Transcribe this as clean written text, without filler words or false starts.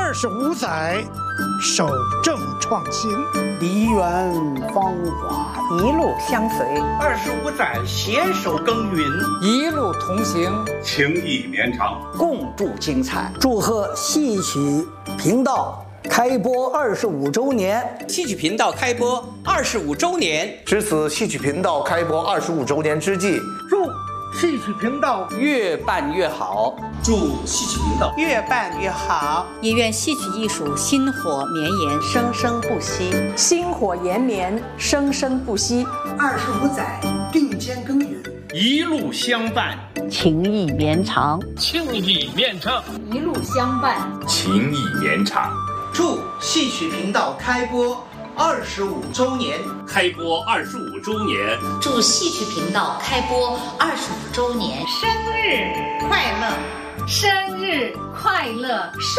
25载，守正创新， 梨园芳华一路相随 ，25载携手耕耘， 一路同行， 情谊绵长， 共筑精彩。 祝贺戏曲频道开播25周年！ 戏曲频道开播25周年， 值此戏曲频道开播25周年之际， 祝戏曲频道越办越好， 祝戏曲频道越办越好， 也愿戏曲艺术薪火绵延， 生生不息， 薪火延绵，生生不息。 25载并肩耕耘， 一路相伴， 情谊绵长， 情谊绵长， 一路相伴， 情谊绵长。 祝戏曲频道开播25周年， 开播25周年， 祝戏曲频道开播25周年， 生日快乐，生日快乐。